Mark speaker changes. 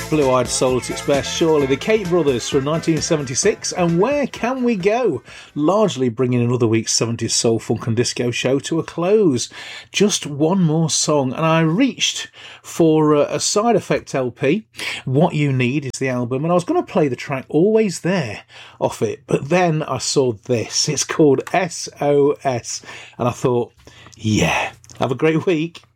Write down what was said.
Speaker 1: Blue-Eyed Soul at its best, surely. The Kate Brothers from 1976, and Where Can We Go? Largely bringing another week's 70s soul, funk and disco show to a close. Just one more song, and I reached for a Side Effect LP. What You Need is the album, and I was going to play the track Always There off it, but then I saw this. It's called SOS, and I thought, yeah, have a great week.